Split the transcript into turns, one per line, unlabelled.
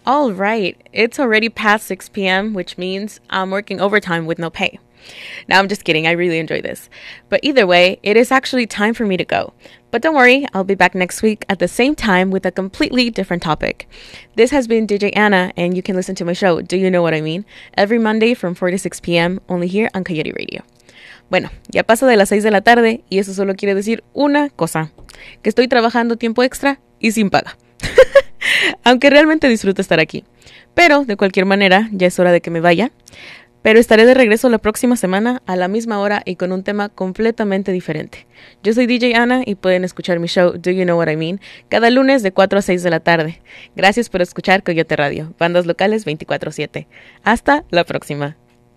All right, it's already past 6 p.m., which means I'm working overtime with no pay. Now, I'm just kidding, I really enjoy this. But either way, it is actually time for me to go. But don't worry, I'll be back next week at the same time with a completely different topic. This has been DJ Anna, and you can listen to my show, Do You Know What I Mean? Every Monday from 4 to 6 p.m., only here on Coyote Radio. Bueno, ya paso de las 6 de la tarde y eso solo quiere decir una cosa, que estoy trabajando tiempo extra y sin paga. Aunque realmente disfruto estar aquí. Pero, de cualquier manera, ya es hora de que me vaya. Pero estaré de regreso la próxima semana a la misma hora y con un tema completamente diferente. Yo soy DJ Ana y pueden escuchar mi show Do You Know What I Mean cada lunes de 4 a 6 de la tarde. Gracias por escuchar Coyote Radio, bandas locales 24/7. Hasta la próxima.